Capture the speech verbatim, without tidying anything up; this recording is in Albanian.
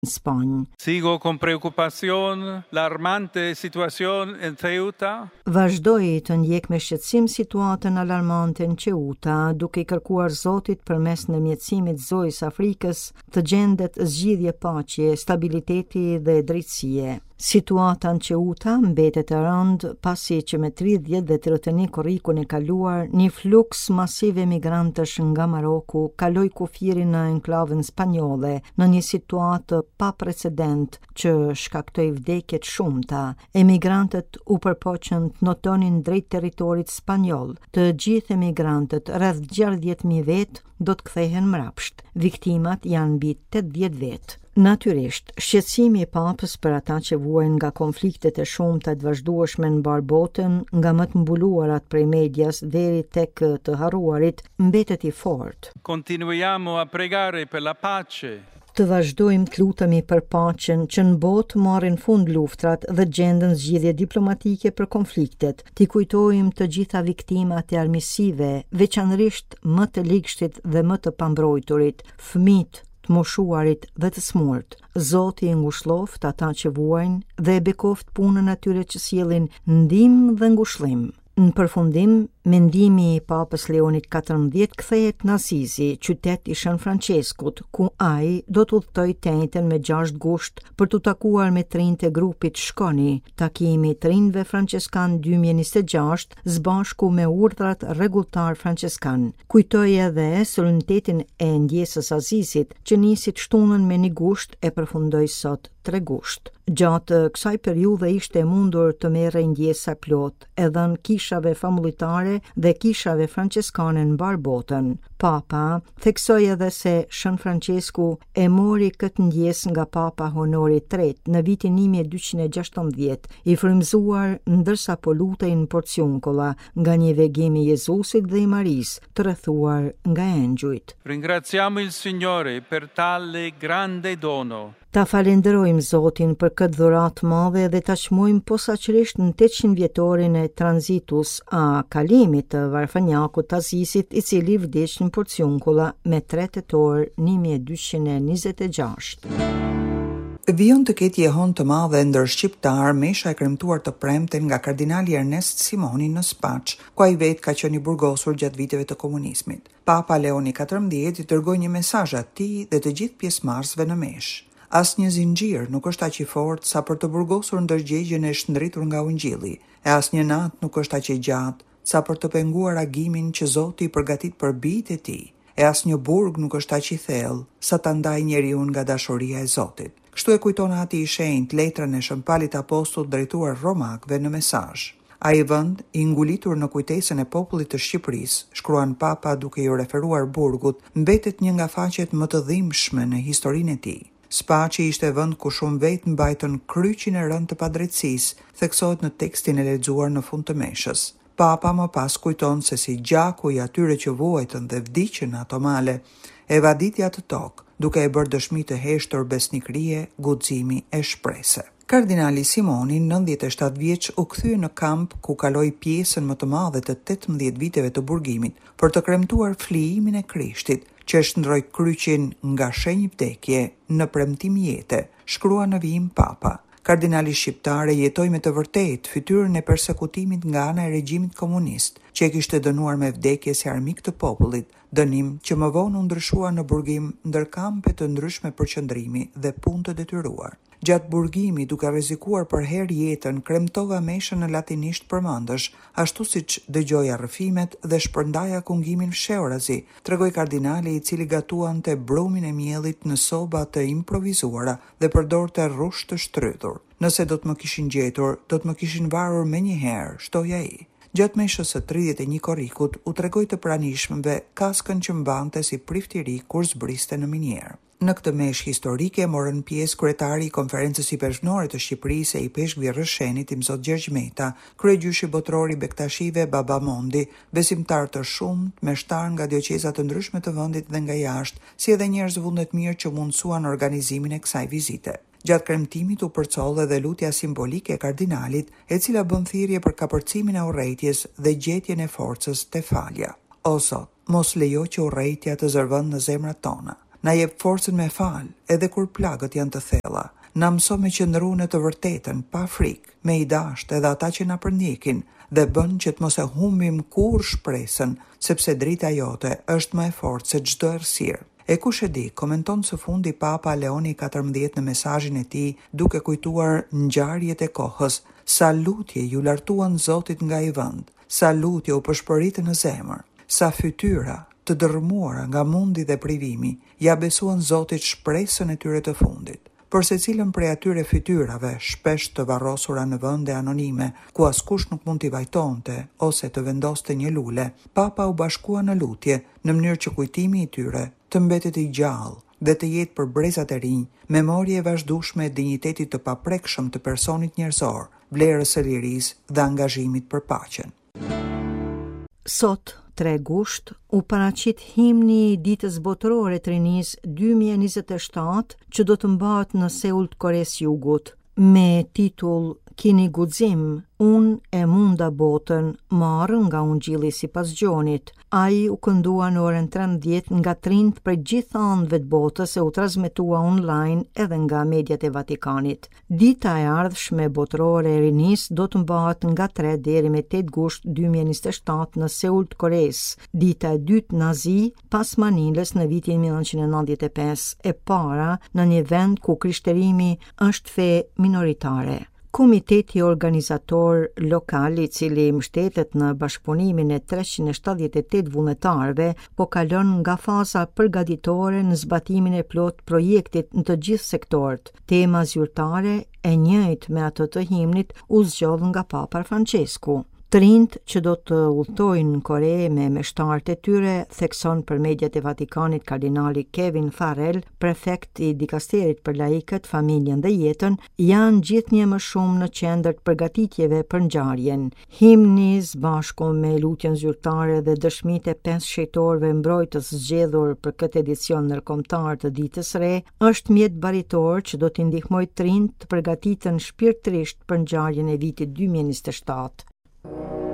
në Spanjë. Sigo con preocupación la alarmante situación en Ceuta. Vazhdoi të ndjek me shqetësim situatën alarmante në Ceuta, duke i kërkuar Zotit përmes në mjetësimit Zojës Afrikës të gjendet zgjidhje paqe, stabiliteti dhe drejtësie. Situata në Ceuta mbetet e rëndë pasi që me tridhjetë dhe tridhjetë e një korrikun e kaluar, një fluks masiv emigrantësh nga Maroku kaloi kufirin në enklavën spanjolle në një situatë pa precedent që shkaktoi vdekje të shumta. Emigrantët u përpoqën të notonin drejt territorit spanjoll. Të gjithë emigrantët, rreth gjashtëdhjetë mijë vet, do të kthehen mbrapsht. Viktimat janë mbi tetëdhjetë vet. Natyrisht, shqetësimi i Papës për ata që vuajnë nga konfliktet e shumta të vazhdueshme në mbar botën, nga më të mbuluarat prej medias deri tek të harruarit, mbetet i fortë. Continuiamo a pregare per la pace. Të vazhdojmë të lutemi për paqen që në botë marrin fund luftrat dhe gjenden zgjidhje diplomatike për konfliktet. T'i kujtojmë të gjitha viktimat e armiqësive, veçanërisht më të ligshtit dhe më të pambrojturit, fëmijët, të moshuarit dhe të smurt. Zoti i ngushëlloft ata që vuajnë dhe e bekoft punën atyre që sjellin ndihmë dhe ngushëllim. Në përfundim, mendimi i Papës Leonit katërmbëdhjetë kthehet në Asizi, qytet i Shën Franceskut, ku ai do të udhtoj tenjten me gjashtë gusht për të takuar me trinjtë e grupit Shkoni. Takimi i trinjve franceskan dy mijë e njëzet e gjashtë së bashku me urdhrat rregulltar franceskan. Kujtoi edhe solenitetin e ndjesës Azizit që nisi shtunën me një gusht e përfundoi sot tre gusht. Gjatë kësaj periudhe ishte e mundur të merrej ndjesa plot edhe në kishave famulitare dhe kishave franceskane në mbar botën. Papa theksoi edhe se Shën Francesku e mori këtë ndjesë nga Papa Honori i tretë në vitin një mijë e dyqind e gjashtëmbëdhjetë, i frymëzuar ndërsa po lutej në porciunkolla nga një vegim i Jezusit dhe i Marisë, të rrethuar nga engjujt. Ringraziamo il Signore per tale grande dono. Ta falenderojmë Zotin për këtë dhuratë madhe dhe ta çmojmë posaçërisht në tetëqind vjetorin e tranzitus a kalimit të Varfanjakut të Azizit, i cili vdiq në porciunkulla me tre tetor një mijë e dyqind e njëzet e gjashtë. Vion të ketë jehon të madhe ndër shqiptar, mesha e kremtuar të premten nga kardinali Ernest Simoni në Spaç, ku ai vetë ka qenë i burgosur gjatë viteve të komunizmit. Papa Leoni katërmbëdhjetë i dërgoi një mesazh atij dhe të gjithë pjesëmarrësve në mesh. As një zinxhir nuk është aq i fortë sa për të burgosur ndërgjegjen e shndritur nga Ungjilli, e as një natë nuk është aq e gjatë sa për të penguar agimin që Zoti i përgatit për bijtë e tij, e as një burg nuk është aq i thellë sa ta ndajë njeriu nga dashuria e Zotit. Kështu e kujton ati i shenjtë letrën e Shëmpalit Apostull drejtuar romakëve në mesazh. Ai vend, i ngulitur në kujtesën e popullit të Shqipërisë, shkruan Papa duke i referuar burgut, mbetet një nga faqet më të dhimbshme në historinë e tij. Spaçi ishte vend ku shumë vetë mbajtën kryqin e rënd të padrejtësisë, theksohet në tekstin e lexuar në fund të meshës. Papa më pas kujton se si gjaku i atyre që vuajtën dhe vdiqën ato male, e vaditja të tokë, duke e bërë dëshmi të heshtur besnikërie, guximi e shprese. Kardinali Simoni, nëntëdhjetë e shtatë vjeç, u kthye në kamp ku kaloi pjesën më të madhe të tetëmbëdhjetë viteve të burgimit për të kremtuar flijimin e Krishtit, që e shndroi kryqin nga shenjë vdekje në premtim jete, shkrua në vijim Papa. Kardinali shqiptar e jetoi me të vërtetë fytyrën e persekutimit nga ana e regjimit komunist, që e kishte dënuar me vdekje si armik të popullit, dënim që më vonë u ndryshua në burgim ndër kampe të ndryshme përqendrimi dhe punë të detyruar. Gjatë burgimit, duke rrezikuar për herë jetën, kremtova meshën në latinisht përmendësh, ashtu siç dëgjoja rrëfimet dhe shpërndaja kungimin fsheurazi, tregoi kardinali, i cili gatuante brumin e miellit në soba të improvizuara dhe përdorte rrush të shtrydhur. Nëse do të më kishin gjetur, do të më kishin varur menjëherë, shtoi ai. Gjatë meshës së tridhjetë e një korrikut, u tregoi të pranishmëve kaskën që mbante si priftiri kur zbriste në minjerë. Në këtë meshë historike morën pjesë kryetari i Konferencës Hyjpeshore të Shqipërisë e i peshkëve rrëshenit i Zot Gjergj Meta, kryegjyshi botror i Bektashive Baba Mondi, besimtar të shumt, meshtar nga dioqeza të ndryshme të vendit dhe nga jashtë, si edhe njerëz vullnet mirë që mundsuan organizimin e kësaj vizite. Gjatë kremtimit u përcoll edhe lutja simbolike e kardinalit, e cila bën thirrje për kapërcimin e urrejtjes dhe gjetjen e forcës te falja. O Zot, mos lejo që urrejtja të zërvend në zemrat tona. na jep forcën me fal, edhe kur plagët janë të thella. Na mëson me qëndru në të vërtetën, pa frikë, me i dashtë edhe ata që na përnjekin, dhe bën që të mos e humbim kur shpresën, sepse drita jote është më e fortë se çdo errësirë. E kush e di, komenton së fundi Papa Leoni katërmbëdhjetë në mesazhin e tij, duke kujtuar ngjarjet e kohës. Sa lutje ju lartuan Zotit nga i vend, sa lutje u përshpëritën në zemër, sa fytyra të dërmuara nga mundi dhe privimi, ja besuan Zotit shpresën e tyre të fundit. Për se cilën prej atyre fytyrave, shpesh të varrosura në vende anonime, ku askush nuk mund t'i vajtonte ose të vendoste një lule, Papa u bashkua në lutje, në mënyrë që kujtimi i tyre të mbetet i gjallë dhe të jetë për brezat e rinj, memorie e vazhdueshme e dinjitetit të paprekshëm të personit njerëzor, vlerës së lirisë dhe angazhimit për paqen. Sot, tre gusht, u paraqit himni i ditës botërore të rinisë dy mijë e njëzet e shtatë që do të mbahet në Seul të Koreas së Jugut, me titull Kini guxim, unë e munda botën, marrë nga ungjilli sipas Gjonit. Ai u këndua në orën trembëdhjetë nga trindt për gjithë anëve të botës e u transmetua online edhe nga mediat e Vatikanit. Dita e ardhshme botërore e rinisë do të mbahet nga tre deri me tetë gusht dy mijë e njëzet e shtatë në Seul të Koreas, dita e dytë nazi pas Manilës në vitin mille nëntëqind e nëntëdhjetë e pesë, e para në një vend ku krishterimi është fe minoritare. Komiteti organizator lokal i cili mbështetet në bashkëpunimin e treqind e shtatëdhjetë e tetë vullnetarëve po kalon nga faza përgatitore në zbatimin e plot projektit në të gjithë sektorët. Tema zyrtare e njëjtë me atë të himnit u zgjodh nga Papa Francesku. Të rinjt që do të udhtojnë në Kore me meshtarët e tyre, thekson për mediat e Vatikanit kardinali Kevin Farrell, prefekt i dikasterit për laikët, familjen dhe jetën, janë gjithnjë më shumë në qendër të përgatitjeve për ngjarjen. Himni bashku me lutjen zyrtare dhe dëshmitë e pesë shejtorëve mbrojtës zgjedhur për këtë edicion ndërkombëtar të ditës re, është mjet baritor që do t'i ndihmojë të rinjt të përgatiten shpirtërisht për ngjarjen e vitit dy mijë e njëzet e shtatë.